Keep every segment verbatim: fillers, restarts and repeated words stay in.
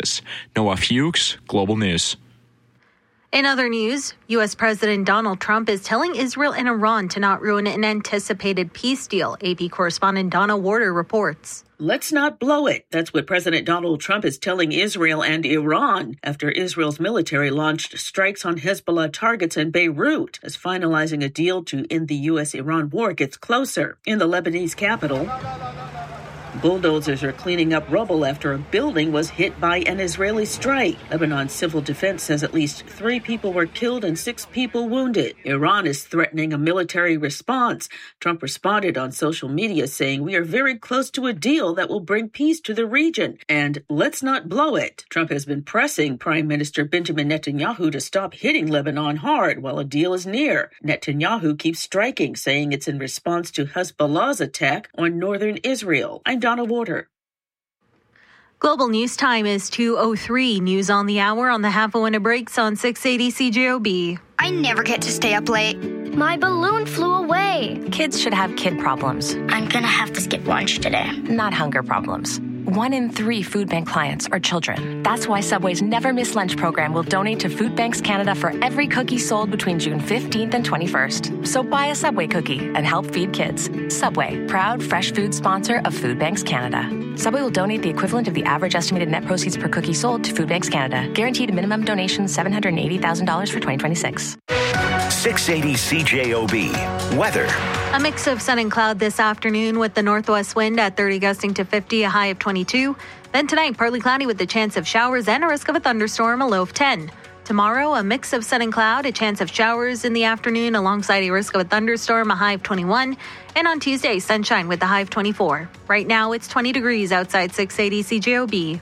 Texas. Noah Fuchs, Global News. In other news, U S. President Donald Trump is telling Israel and Iran to not ruin an anticipated peace deal. A P correspondent Donna Warder reports. Let's not blow it. That's what President Donald Trump is telling Israel and Iran after Israel's military launched strikes on Hezbollah targets in Beirut as finalizing a deal to end the U S Iran war gets closer. In the Lebanese capital, bulldozers are cleaning up rubble after a building was hit by an Israeli strike. Lebanon's civil defense says at least three people were killed and six people wounded. Iran is threatening a military response. Trump responded on social media saying, "We are very close to a deal that will bring peace to the region, and let's not blow it." Trump has been pressing Prime Minister Benjamin Netanyahu to stop hitting Lebanon hard while a deal is near. Netanyahu keeps striking, saying it's in response to Hezbollah's attack on northern Israel. I'm Donna Warder. Global News Time is two oh three. News on the hour on the half hour winter breaks on six eighty C J O B. I never get to stay up late. My balloon flew away. Kids should have kid problems. I'm gonna have to skip lunch today. Not hunger problems. One in three food bank clients are children. That's why Subway's Never Miss Lunch program will donate to Food Banks Canada for every cookie sold between June fifteenth and twenty-first. So buy a Subway cookie and help feed kids. Subway, proud fresh food sponsor of Food Banks Canada. Subway will donate the equivalent of the average estimated net proceeds per cookie sold to Food Banks Canada. Guaranteed minimum donation seven hundred eighty thousand dollars for twenty twenty-six. six eighty C J O B. Weather. A mix of sun and cloud this afternoon with the northwest wind at thirty gusting to fifty, a high of twenty-two. Then tonight, partly cloudy with the chance of showers and a risk of a thunderstorm, a low of ten. Tomorrow, a mix of sun and cloud, a chance of showers in the afternoon alongside a risk of a thunderstorm, a high of twenty-one. And on Tuesday, sunshine with a high of twenty-four. Right now, it's twenty degrees outside six eighty C J O B.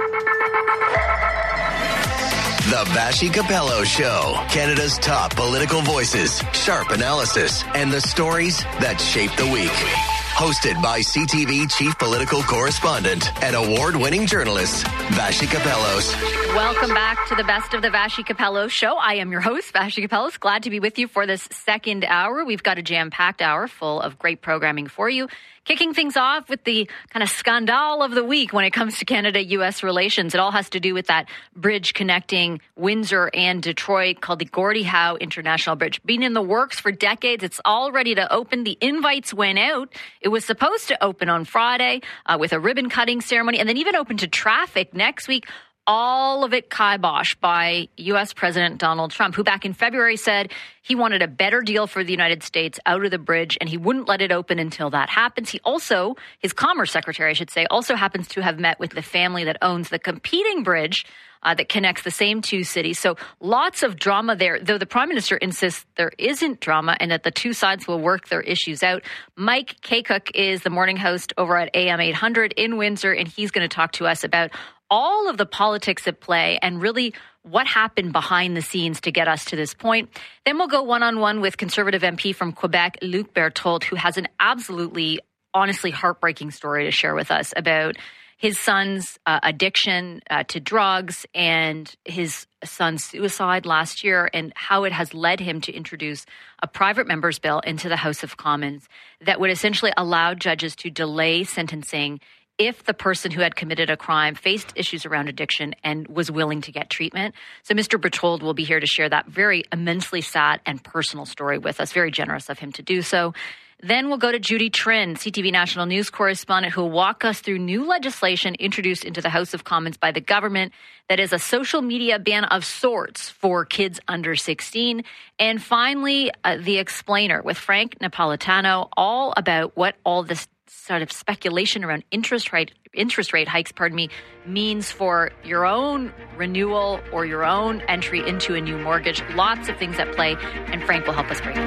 The Vassy Capello Show. Canada's top political voices, sharp analysis, and the stories that shape the week. Hosted by C T V chief political correspondent and award-winning journalist, Vassy Capellos. Welcome back to the Best of the Vassy Capello Show. I am your host, Vassy Capellos. Glad to be with you for this second hour. We've got a jam-packed hour full of great programming for you. Kicking things off with the kind of scandal of the week when it comes to Canada-U S relations. It all has to do with that bridge connecting Windsor and Detroit called the Gordie Howe International Bridge. Been in the works for decades. It's all ready to open. The invites went out. It was supposed to open on Friday uh, with a ribbon-cutting ceremony and then even open to traffic next week. All of it kiboshed by U S. President Donald Trump, who back in February said he wanted a better deal for the United States out of the bridge, and he wouldn't let it open until that happens. He also, his Commerce Secretary, I should say, also happens to have met with the family that owns the competing bridge uh, that connects the same two cities. So lots of drama there, though the Prime Minister insists there isn't drama and that the two sides will work their issues out. Mike Kaycook is the morning host over at A M eight hundred in Windsor, and he's going to talk to us about all of the politics at play and really what happened behind the scenes to get us to this point. Then we'll go one-on-one with Conservative M P from Quebec, Luc Berthold, who has an absolutely, honestly heartbreaking story to share with us about his son's uh, addiction uh, to drugs and his son's suicide last year and how it has led him to introduce a private member's bill into the House of Commons that would essentially allow judges to delay sentencing if the person who had committed a crime faced issues around addiction and was willing to get treatment. So Mister Berthold will be here to share that very immensely sad and personal story with us. Very generous of him to do so. Then we'll go to Judy Trinh, C T V National News correspondent, who will walk us through new legislation introduced into the House of Commons by the government that is a social media ban of sorts for kids under sixteen. And finally, uh, The Explainer with Frank Napolitano, all about what all this sort of speculation around interest rate interest rate hikes, pardon me, means for your own renewal or your own entry into a new mortgage. Lots of things at play, and Frank will help us break it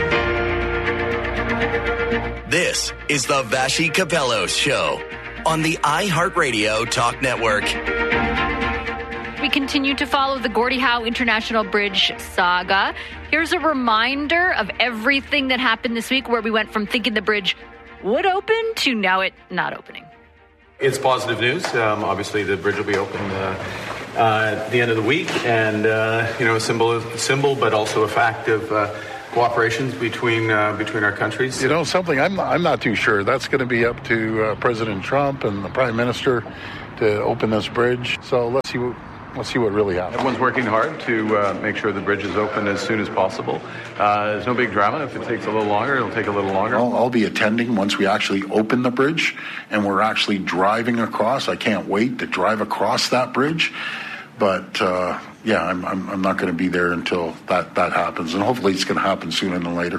down. This is the Vassy Capellos Show on the iHeartRadio Talk Network. We continue to follow the Gordie Howe International Bridge saga. Here's a reminder of everything that happened this week, where we went from thinking the bridge would open to now it not opening. It's positive news. Um, obviously, the bridge will be open uh, uh, at the end of the week, and uh, you know, a symbol, symbol, but also a fact of uh, cooperations between uh, between our countries. You know, something I'm I'm not too sure. That's going to be up to uh, President Trump and the Prime Minister to open this bridge. So let's see what let's see what really happens. Everyone's working hard to uh, make sure the bridge is open as soon as possible. Uh, there's no big drama. If it takes a little longer, it'll take a little longer. I'll, I'll be attending once we actually open the bridge and we're actually driving across. I can't wait to drive across that bridge. But uh, yeah, I'm, I'm I'm not going to be there until that that happens, and hopefully it's going to happen sooner than later.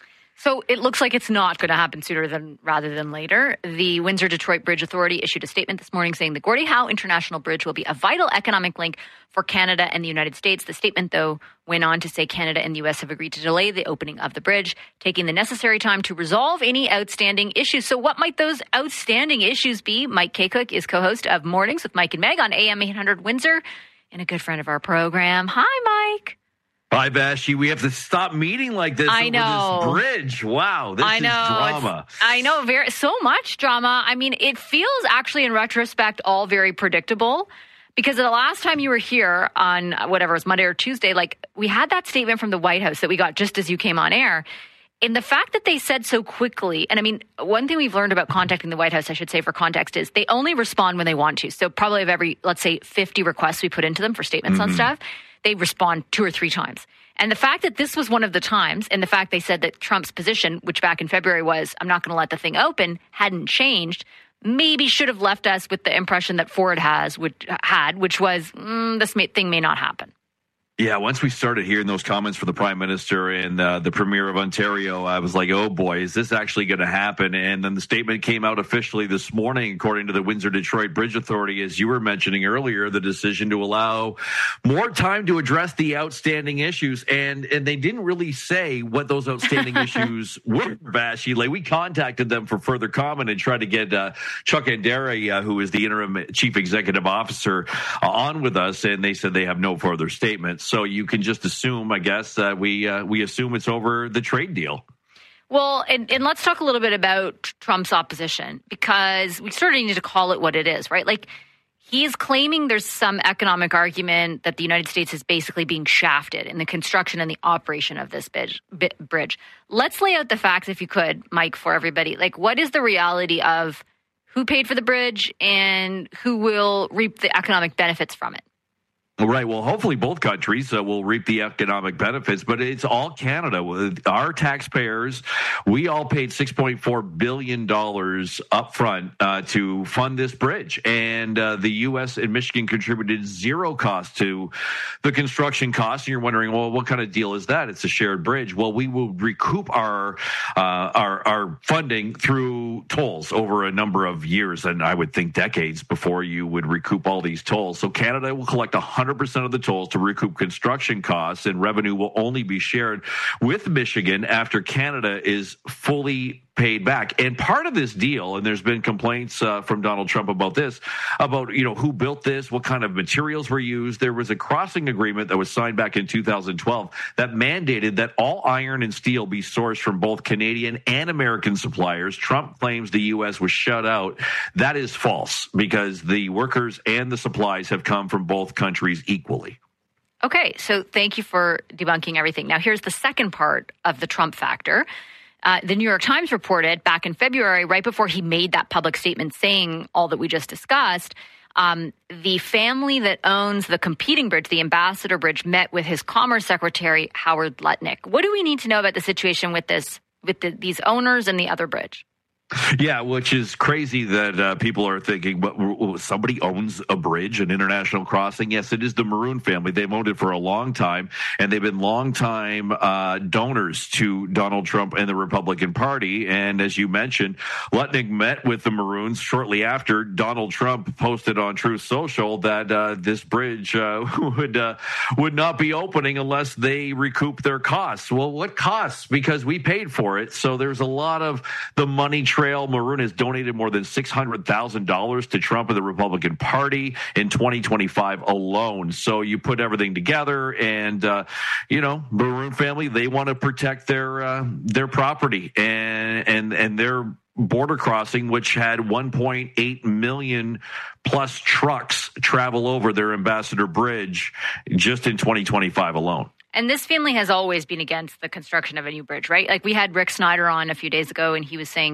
So it looks like it's not going to happen sooner than rather than later. The Windsor-Detroit Bridge Authority issued a statement this morning saying the Gordie Howe International Bridge will be a vital economic link for Canada and the United States. The statement, though, went on to say Canada and the U S have agreed to delay the opening of the bridge, taking the necessary time to resolve any outstanding issues. So what might those outstanding issues be? Mike Kaycook is co-host of Mornings with Mike and Meg on A M eight hundred Windsor and a good friend of our program. Hi, Mike. Hi, Vashi. We have to stop meeting like this I over know. this bridge. Wow, this I is know. drama. It's, I know, very so much drama. I mean, it feels actually in retrospect all very predictable because the last time you were here on whatever it was Monday or Tuesday, like we had that statement from the White House that we got just as you came on air. And the fact that they said so quickly, and I mean, one thing we've learned about contacting the White House, I should say for context, is they only respond when they want to. So probably of every, let's say, fifty requests we put into them for statements mm-hmm. on stuff, they respond two or three times. And the fact that this was one of the times, and the fact they said that Trump's position, which back in February was, I'm not going to let the thing open, hadn't changed, maybe should have left us with the impression that Ford has, which, had, which was, mm, this may, thing may not happen. Yeah, once we started hearing those comments from the Prime Minister and uh, the Premier of Ontario, I was like, oh boy, is this actually going to happen? And then the statement came out officially this morning, according to the Windsor-Detroit Bridge Authority, as you were mentioning earlier, the decision to allow more time to address the outstanding issues. And and they didn't really say what those outstanding issues were, Vashi. Like, we contacted them for further comment and tried to get uh, Chuck Anderi, uh, who is the interim chief executive officer, uh, on with us, and they said they have no further statements. So you can just assume, I guess, that uh, we uh, we assume it's over the trade deal. Well, and, and let's talk a little bit about Trump's opposition, because we sort of need to call it what it is, right? Like, he is claiming there's some economic argument that the United States is basically being shafted in the construction and the operation of this bridge. Let's lay out the facts, if you could, Mike, for everybody. Like, what is the reality of who paid for the bridge and who will reap the economic benefits from it? Right. Well, hopefully both countries uh, will reap the economic benefits, but it's all Canada. With our taxpayers, we all paid six point four billion dollars up front uh, to fund this bridge. And uh, the U S and Michigan contributed zero cost to the construction costs. And you're wondering, well, what kind of deal is that? It's a shared bridge. Well, we will recoup our uh, our, our funding through tolls over a number of years, and I would think decades before you would recoup all these tolls. So Canada will collect one hundred percent of the tolls to recoup construction costs, and revenue will only be shared with Michigan after Canada is fully paid back. And part of this deal, and there's been complaints uh, from Donald Trump about this, about, you know, who built this, what kind of materials were used. There was a crossing agreement that was signed back in two thousand twelve that mandated that all iron and steel be sourced from both Canadian and American suppliers. Trump claims the U S was shut out. That is false, because the workers and the supplies have come from both countries equally. Okay, so thank you for debunking everything. Now, here's the second part of the Trump factor. Uh, the New York Times reported back in February, right before he made that public statement saying all that we just discussed, um, the family that owns the competing bridge, the Ambassador Bridge, met with his Commerce Secretary, Howard Lutnick. What do we need to know about the situation with this, with the, these owners and the other bridge? Yeah, which is crazy that uh, people are thinking, but somebody owns a bridge, an international crossing. Yes, it is the Maroon family. They've owned it for a long time, and they've been longtime uh, donors to Donald Trump and the Republican Party. And as you mentioned, Lutnick met with the Maroons shortly after Donald Trump posted on Truth Social that uh, this bridge uh, would uh, would not be opening unless they recoup their costs. Well, what costs? Because we paid for it. So there's a lot of the money trail. Maroon has donated more than six hundred thousand dollars to Trump and the Republican Party in twenty twenty-five alone. So you put everything together, and, uh, you know, Maroon family, they want to protect their uh, their property and, and, and their border crossing, which had one point eight million plus trucks travel over their Ambassador Bridge just in twenty twenty-five alone. And this family has always been against the construction of a new bridge, right? Like, we had Rick Snyder on a few days ago, and he was saying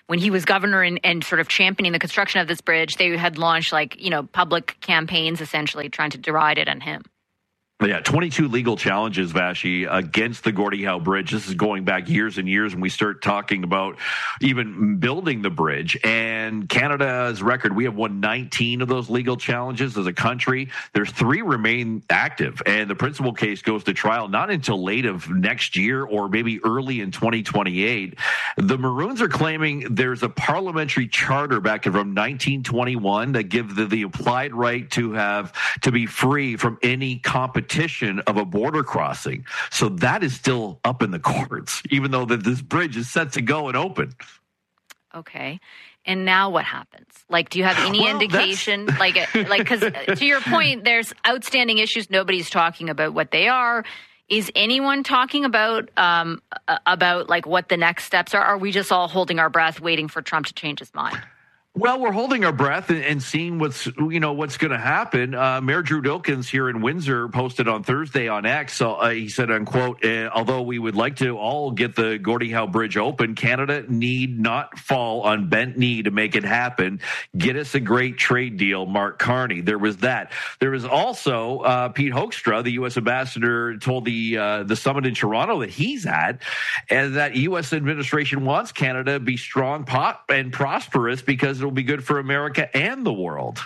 when he was governor and, and sort of championing the construction of this bridge, they had launched like, you know, public campaigns essentially trying to deride it on him. Yeah, twenty-two legal challenges, Vashi, against the Gordie Howe Bridge. This is going back years and years when we start talking about even building the bridge. And Canada's record, we have won nineteen of those legal challenges as a country. There's three remain active, and the principal case goes to trial not until late of next year or maybe early in twenty twenty-eight. The Maroons are claiming there's a parliamentary charter back from nineteen twenty-one that gives the, the implied right to have to be free from any competition of a border crossing. So that is still up in the courts, even though that this bridge is set to go and open. Okay. And now what happens? Like, do you have any well, indication? Like, like, because to your point, there's outstanding issues. Nobody's talking about what they are. Is anyone talking about, um, about like what the next steps are? Are we just all holding our breath, waiting for Trump to change his mind? Well, we're holding our breath and, and seeing what's, you know, what's going to happen. Uh, Mayor Drew Dilkens here in Windsor posted on Thursday on X. So, uh, he said, unquote, uh, although we would like to all get the Gordie Howe Bridge open, Canada need not fall on bent knee to make it happen. Get us a great trade deal, Mark Carney. There was that. There was also uh, Pete Hoekstra, the U S ambassador, told the uh, the summit in Toronto that he's at, and that U S administration wants Canada to be strong, pop, and prosperous because will be good for America and the world.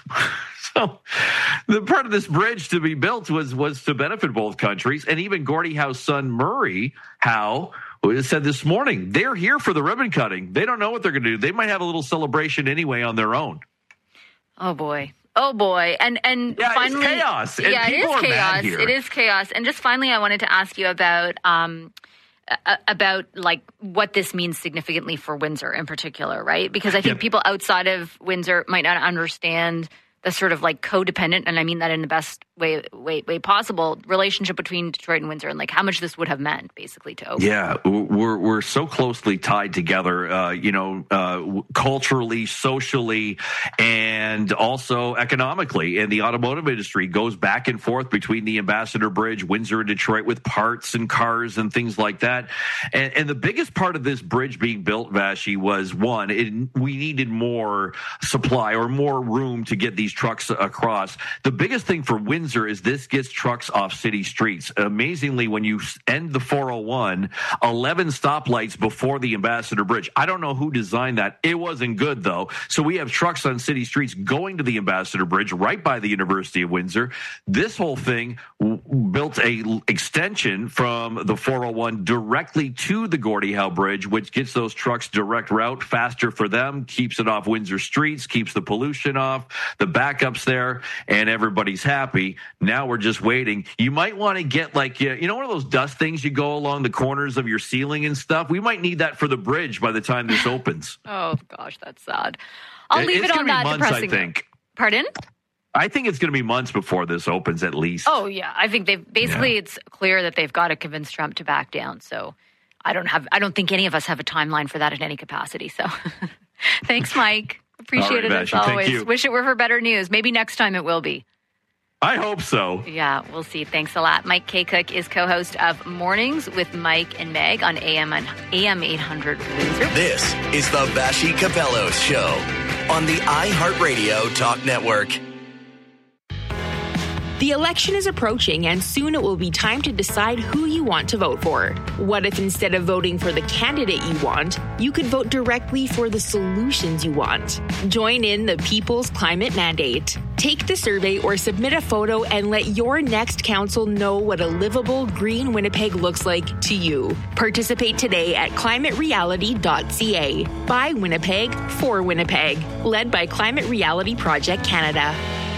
So the part of this bridge to be built was was to benefit both countries. And even Gordie Howe's son, Murray Howe, said this morning, they're here for the ribbon cutting. They don't know what they're going to do. They might have a little celebration anyway on their own. Oh, boy. Oh, boy. And and yeah, finally, it's chaos. And yeah, it is chaos. Here. It is chaos. And just finally, I wanted to ask you about um, about like what this means significantly for Windsor in particular, right? Because I think yep. people outside of Windsor might not understand the sort of like codependent, and I mean that in the best way way way possible, relationship between Detroit and Windsor, and like how much this would have meant basically to open. Yeah, we're we're so closely tied together, uh, you know, uh, culturally, socially, and also economically. And the automotive industry goes back and forth between the Ambassador Bridge, Windsor, and Detroit with parts and cars and things like that. And, and the biggest part of this bridge being built, Vashi, was one, it, we needed more supply or more room to get these trucks across. The biggest thing for Windsor is this gets trucks off city streets. Amazingly, when you end the four oh one, eleven stoplights before the Ambassador Bridge. I don't know who designed that. It wasn't good, though. So we have trucks on city streets going to the Ambassador Bridge right by the University of Windsor. This whole thing w- built a extension from the four oh one directly to the Gordie Howe Bridge, which gets those trucks direct route, faster for them, keeps it off Windsor streets, keeps the pollution off, the backups there, and everybody's happy. Now we're just waiting. You might want to get like, you know, one of those dust things you go along the corners of your ceiling and stuff. We might need that for the bridge by the time this opens. Oh, gosh, that's sad. I'll leave it's it on that months, depressing. I think. Pardon? I think it's going to be months before this opens at least. Oh, yeah. I think they've basically yeah. it's clear that they've got to convince Trump to back down. So I don't have, I don't think any of us have a timeline for that in any capacity. So thanks, Mike. Appreciate right, it as Vashi, always. Wish it were for better news. Maybe next time it will be. I hope so. Yeah, we'll see. Thanks a lot. Mike Kaycook is co-host of Mornings with Mike and Meg on A M A M eight hundred Windsor. This is the Vashi Capello Show on the iHeartRadio Talk Network. The election is approaching, and soon it will be time to decide who you want to vote for. What if instead of voting for the candidate you want, you could vote directly for the solutions you want? Join in the People's Climate Mandate. Take the survey or submit a photo and let your next council know what a livable green Winnipeg looks like to you. Participate today at climate reality dot c a. By Winnipeg, for Winnipeg. Led by Climate Reality Project Canada.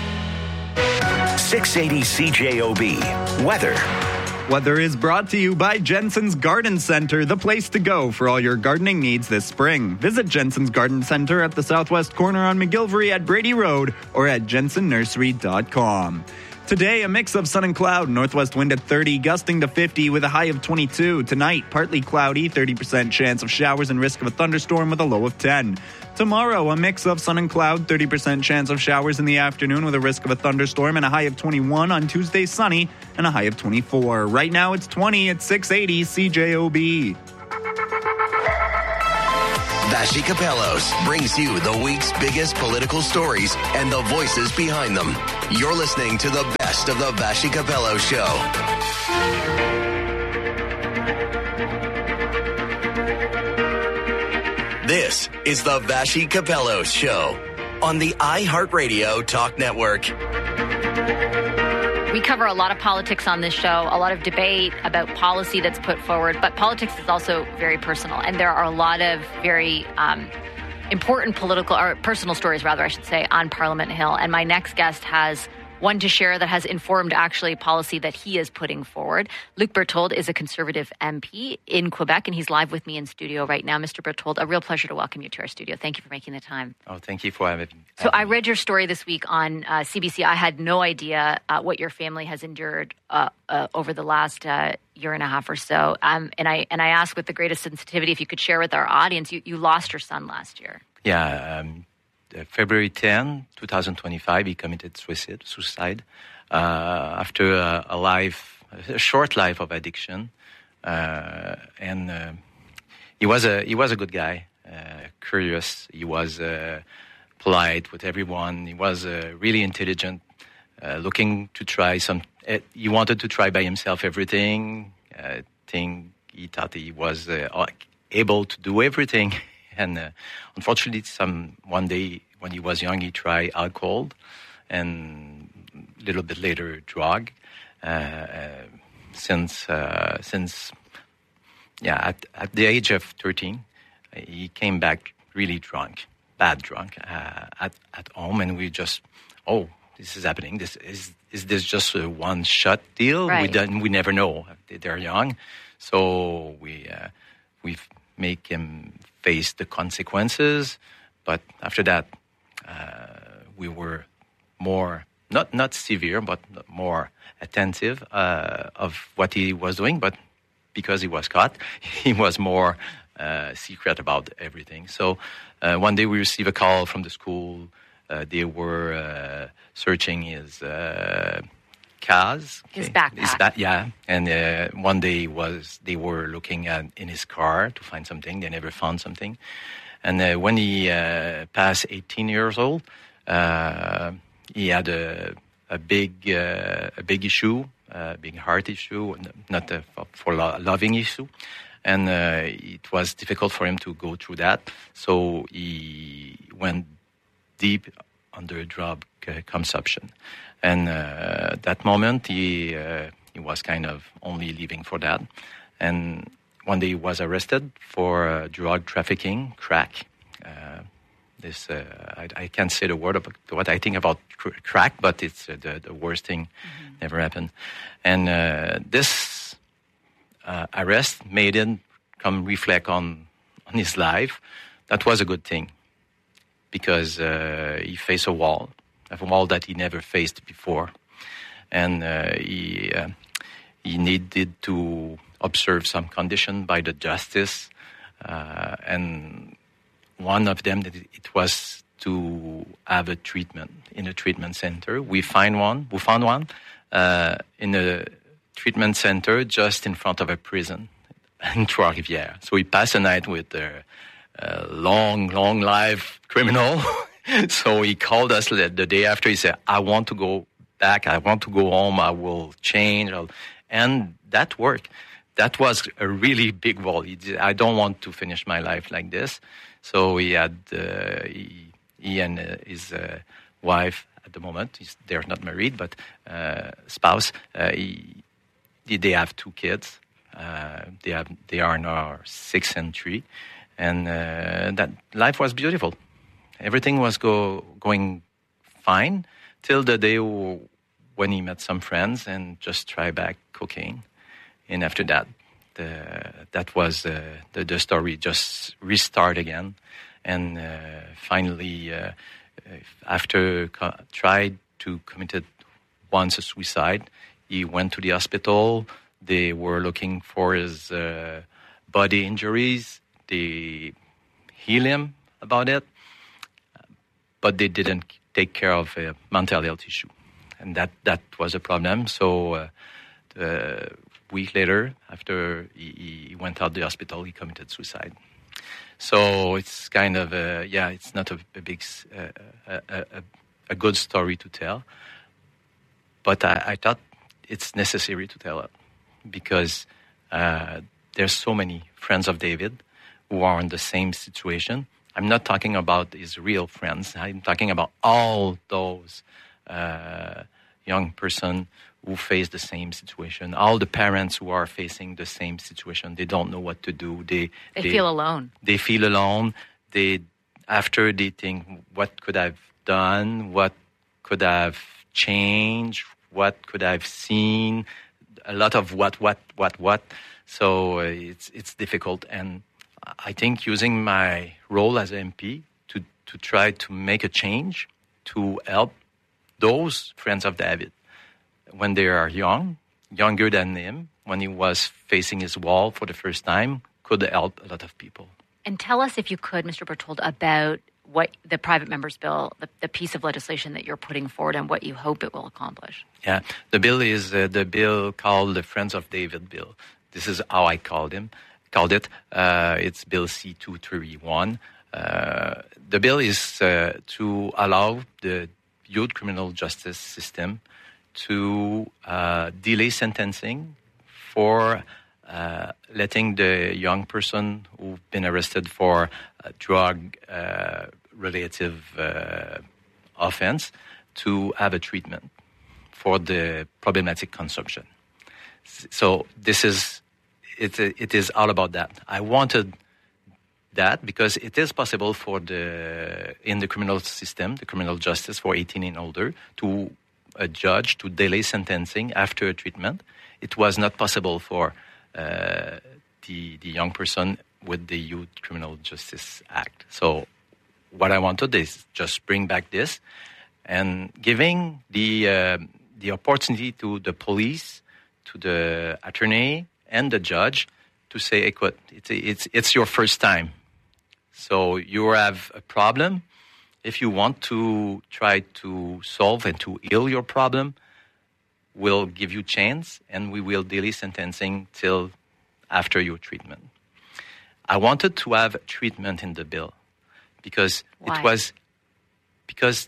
six eighty C J O B. Weather. Weather is brought to you by Jensen's Garden Center, the place to go for all your gardening needs this spring. Visit Jensen's Garden Center at the southwest corner on McGilvery at Brady Road or at jensen nursery dot com. Today, a mix of sun and cloud, northwest wind at thirty, gusting to fifty with a high of twenty-two. Tonight, partly cloudy, thirty percent chance of showers and risk of a thunderstorm with a low of ten. Tomorrow, a mix of sun and cloud, thirty percent chance of showers in the afternoon with a risk of a thunderstorm and a high of twenty-one. On Tuesday, sunny and a high of twenty-four. Right now, it's twenty at six eighty C J O B. Vassy Capellos brings you the week's biggest political stories and the voices behind them. You're listening to the best of the Vassy Capellos Show. This is the Vassy Capellos Show on the iHeartRadio Talk Network. We cover a lot of politics on this show, a lot of debate about policy that's put forward, but politics is also very personal. And there are a lot of very um, important political or personal stories, rather, I should say, on Parliament Hill. And my next guest has one to share that has informed actually policy that he is putting forward. Luc Berthold is a Conservative M P in Quebec, and he's live with me in studio right now. Mister Berthold, a real pleasure to welcome you to our studio. Thank you for making the time. Oh, thank you for having me. So I read your story this week on uh, C B C. I had no idea uh, what your family has endured uh, uh, over the last uh, year and a half or so. Um, and I and I asked with the greatest sensitivity if you could share with our audience. You, you lost your son last year. Yeah, um, uh, February tenth, twenty twenty-five, he committed suicide. Suicide uh, after a, a life, a short life of addiction, uh, and uh, he was a he was a good guy, uh, curious. He was uh, polite with everyone. He was uh, really intelligent, uh, looking to try some. Uh, he wanted to try by himself everything. I think he thought he was uh, able to do everything. And uh, unfortunately, some one day when he was young, he tried alcohol, and a little bit later, drug. Uh, uh, since uh, since yeah, at, at the age of thirteen, he came back really drunk, bad drunk, uh, at at home, and we just, oh, this is happening. This is is this just a one shot deal? Right. We don't, we never know. They're young, so we uh, we make him face the consequences. But after that, uh, we were more not not severe, but more attentive uh, of what he was doing. But because he was caught, he was more uh, secret about everything. So uh, one day we received a call from the school. Uh, they were uh, searching his uh, cars. His backpack. His ba- yeah. And uh, one day was they were looking at in his car to find something. They never found something. And uh, when he uh, passed eighteen years old, uh, he had a, a big uh, a big issue, a big heart issue, not a for lo- loving issue. And uh, it was difficult for him to go through that. So he went deep under drug uh, consumption. And uh, that moment, he uh, he was kind of only living for that. And one day he was arrested for uh, drug trafficking, crack. Uh, this uh, I, I can't say the word about what I think about cr- crack, but it's uh, the, the worst thing mm-hmm. never happened. And uh, this uh, arrest made him come reflect on, on his life. That was a good thing because uh, he faced a wall. A wall that he never faced before, and uh, he uh, he needed to observe some condition by the justice, uh, and one of them that it was to have a treatment in a treatment center. We find one. We found one uh, in a treatment center just in front of a prison in Trois-Rivières. So he passed a night with a, a long, long life criminal. So he called us the day after. He said, I want to go back. I want to go home. I will change. I'll... And that worked. That was a really big wall. He did, I don't want to finish my life like this. So he had, uh, he, he and uh, his uh, wife at the moment, he's, they're not married, but uh, spouse, uh, he, they have two kids. Uh, they have, they are now six and three. And uh, that life was beautiful. Everything was go, going fine till the day when he met some friends and just tried back cocaine. And after that, the, that was uh, the, the story just restart again. And uh, finally, uh, after co- tried to commit once a suicide, he went to the hospital. They were looking for his uh, body injuries. They healed him about it. But they didn't take care of a mental health issue. And that, that was a problem. So uh, a week later, after he, he went out of the hospital, he committed suicide. So it's kind of a, yeah, it's not a, a big, uh, a, a, a good story to tell. But I, I thought it's necessary to tell it because uh, there's so many friends of David who are in the same situation. I'm not talking about his real friends. I'm talking about all those uh, young person who face the same situation. All the parents who are facing the same situation. They don't know what to do. They they, they feel alone. They feel alone. They after they think, what could I've done? What could I've changed? What could I've seen? A lot of what, what, what, what. So uh, it's it's difficult, and I think using my role as an M P to to try to make a change to help those friends of David when they are young, younger than him, when he was facing his wall for the first time, could help a lot of people. And tell us, if you could, Mister Berthold, about what the private members bill, the, the piece of legislation that you're putting forward and what you hope it will accomplish. Yeah, the bill is uh, the bill called the Friends of David bill. This is how I called him, called it. Uh, it's Bill C two thirty-one. Uh, the bill is uh, to allow the youth criminal justice system to uh, delay sentencing for uh, letting the young person who've been arrested for a drug uh, relative uh, offense to have a treatment for the problematic consumption. So this is, it, it is all about that. I wanted that because it is possible for the, in the criminal system, the criminal justice for eighteen and older, to a judge to delay sentencing after a treatment. It was not possible for uh, the the young person with the Youth Criminal Justice Act. So what I wanted is just bring back this and giving the uh, the opportunity to the police, to the attorney and the judge to say, "Écoute, it's it's it's your first time, so you have a problem. If you want to try to solve and to heal your problem, we'll give you chance and we will delay sentencing till after your treatment." I wanted to have treatment in the bill because Why? it was because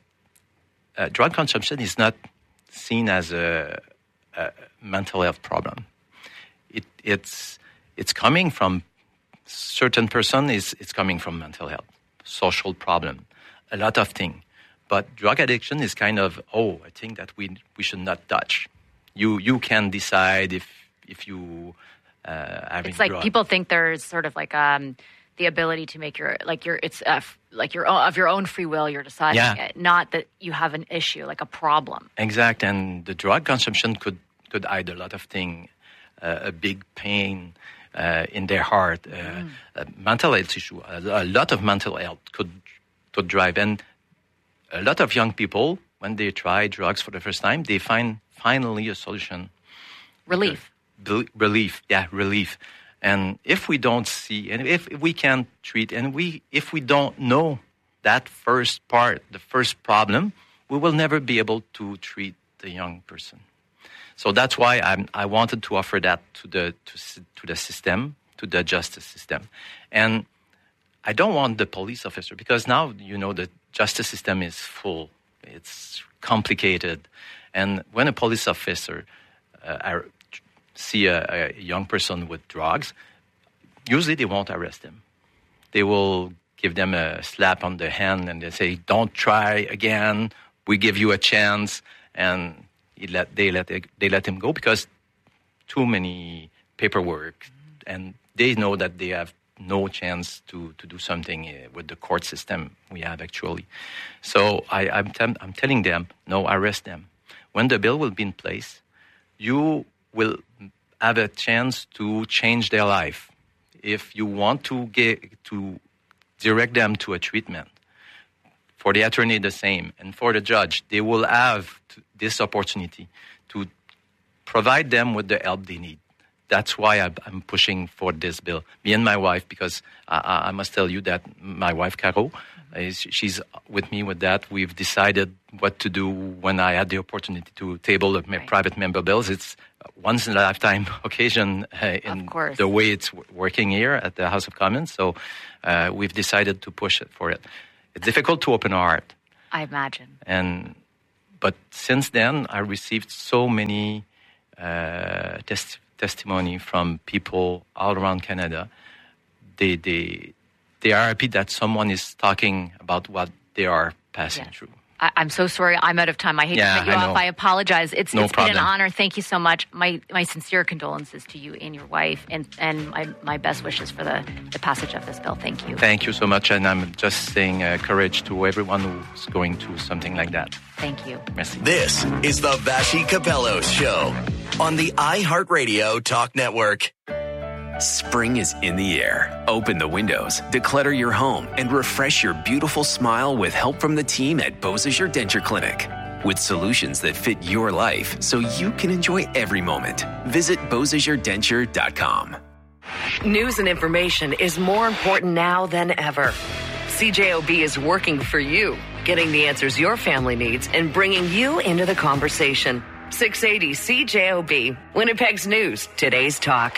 uh, drug consumption is not seen as a, a mental health problem. It, it's it's coming from certain person. Is it's coming from mental health, social problem. A lot of things. But drug addiction is kind of, oh, I think that we we should not touch. You you can decide if if you uh, having It's like drug. people think there's sort of like um, the ability to make your, like your, it's uh, like your own, of your own free will, you're deciding Yeah. it, not that you have an issue, like a problem. Exact, and the drug consumption could, could hide a lot of things, uh, a big pain uh, in their heart, uh, Mm. a mental health issue, a, a lot of mental health could could drive. And a lot of young people, when they try drugs for the first time, they find finally a solution. Relief. Be- relief, yeah, relief. And if we don't see, and if we can't treat, and we if we don't know that first part, the first problem, we will never be able to treat the young person. So that's why I'm, I wanted to offer that to the to, to the system, to the justice system. And I don't want the police officer, because now, you know, the justice system is full. It's complicated. And when a police officer uh, see a, a young person with drugs, usually they won't arrest him. They will give them a slap on the hand and they say, "Don't try again. We give you a chance." And he let, they, let, they let him go because too many paperwork. And they know that they have no chance to, to do something uh, with the court system we have actually. So I, I'm, tem- I'm telling them, no, arrest them. When the bill will be in place, you will have a chance to change their life. If you want to get to direct them to a treatment, for the attorney the same, and for the judge, they will have to, this opportunity to provide them with the help they need. That's why I'm pushing for this bill. Me and my wife, because I, I must tell you that my wife, Caro, Uh, she's with me with that. We've decided what to do when I had the opportunity to table the right. private member bills. It's a once in a lifetime occasion uh, in the way it's w- working here at the House of Commons. So uh, we've decided to push it for it. It's difficult to open our heart. I imagine. And but since then, I received so many uh, tes- testimony from people all around Canada. They they they are happy that someone is talking about what they are passing yes. through. I, I'm so sorry. I'm out of time. I hate yeah, to cut you I off. know. I apologize. It's, no it's problem. been an honor. Thank you so much. My my sincere condolences to you and your wife, and, and my, my best wishes for the, the passage of this bill. Thank you. Thank you so much. And I'm just saying uh, courage to everyone who's going through something like that. Thank you. Merci. This is the Vassy Capello Show on the iHeartRadio Talk Network. Spring is in the air. Open the windows, declutter your home, and refresh your beautiful smile with help from the team at Beausejour Denture Clinic. With solutions that fit your life so you can enjoy every moment. Visit Beausejour Denture dot com. News and information is more important now than ever. C J O B is working for you, getting the answers your family needs and bringing you into the conversation. six eighty C J O B, Winnipeg's News, today's talk.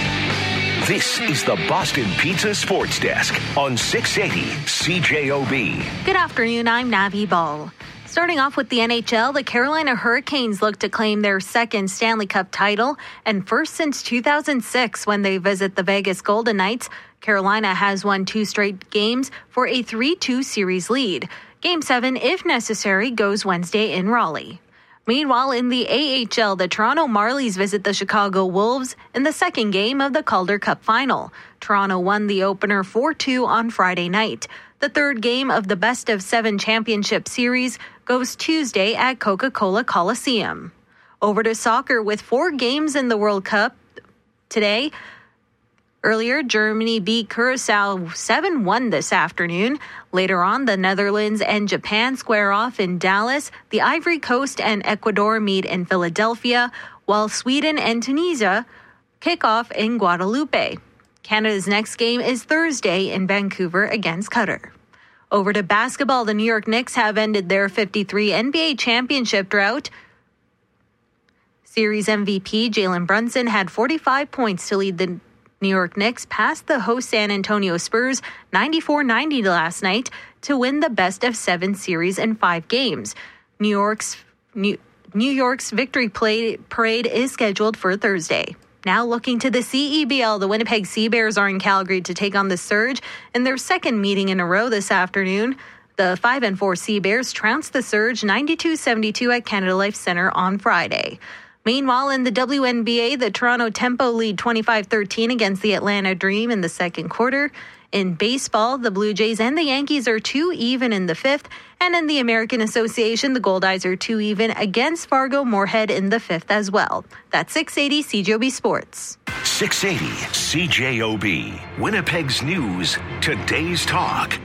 This is the Boston Pizza Sports Desk on six eighty C J O B. Good afternoon, I'm Navi Ball. Starting off with the N H L, the Carolina Hurricanes look to claim their second Stanley Cup title and first since two thousand six when they visit the Vegas Golden Knights. Carolina has won two straight games for a three two series lead. Game seven, if necessary, goes Wednesday in Raleigh. Meanwhile, in the A H L, the Toronto Marlies visit the Chicago Wolves in the second game of the Calder Cup final. Toronto won the opener four two on Friday night. The third game of the best of seven championship series goes Tuesday at Coca-Cola Coliseum. Over to soccer with four games in the World Cup today. Earlier, Germany beat Curacao seven one this afternoon. Later on, the Netherlands and Japan square off in Dallas. The Ivory Coast and Ecuador meet in Philadelphia, while Sweden and Tunisia kick off in Guadalupe. Canada's next game is Thursday in Vancouver against Qatar. Over to basketball, the New York Knicks have ended their fifty-three N B A championship drought. Series M V P Jalen Brunson had forty-five points to lead the New York Knicks past the host San Antonio Spurs ninety-four ninety last night to win the best of seven series in five games. New York's New, New York's victory play, parade is scheduled for Thursday. Now looking to the C E B L, the Winnipeg Sea Bears are in Calgary to take on the Surge in their second meeting in a row this afternoon. The five and four Sea Bears trounced the Surge ninety-two seventy-two at Canada Life Centre on Friday. Meanwhile, in the W N B A, the Toronto Tempo lead twenty-five thirteen against the Atlanta Dream in the second quarter. In baseball, the Blue Jays and the Yankees are two even in the fifth. And in the American Association, the Goldeyes are two even against Fargo Moorhead in the fifth as well. That's six eighty C J O B Sports. six eighty C J O B, Winnipeg's News, today's talk.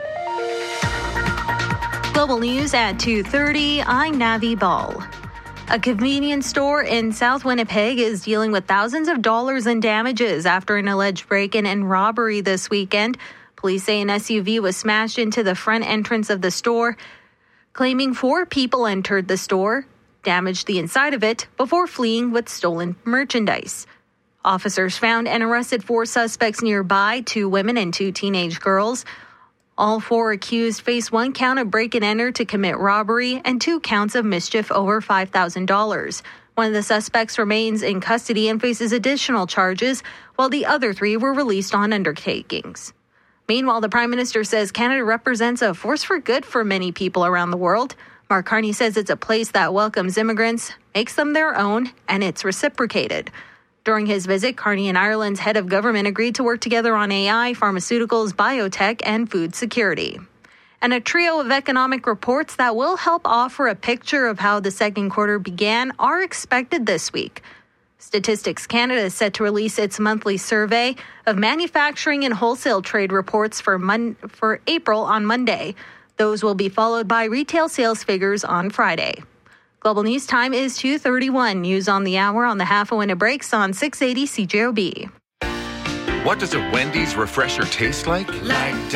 Global News at two thirty, I'm Navi Ball. A convenience store in South Winnipeg is dealing with thousands of dollars in damages after an alleged break-in and robbery this weekend. Police say an S U V was smashed into the front entrance of the store, claiming four people entered the store, damaged the inside of it, before fleeing with stolen merchandise. Officers found and arrested four suspects nearby, two women and two teenage girls. All four accused face one count of break and enter to commit robbery and two counts of mischief over five thousand dollars. One of the suspects remains in custody and faces additional charges, while the other three were released on undertakings. Meanwhile, the Prime Minister says Canada represents a force for good for many people around the world. Mark Carney says it's a place that welcomes immigrants, makes them their own, and it's reciprocated. During his visit, Carney and Ireland's head of government agreed to work together on A I, pharmaceuticals, biotech, and food security. And a trio of economic reports that will help offer a picture of how the second quarter began are expected this week. Statistics Canada is set to release its monthly survey of manufacturing and wholesale trade reports for, Mon- for April on Monday. Those will be followed by retail sales figures on Friday. Global News time is two thirty-one. News on the hour on the half a winner breaks on six eighty C J O B. What does a Wendy's refresher taste like? Like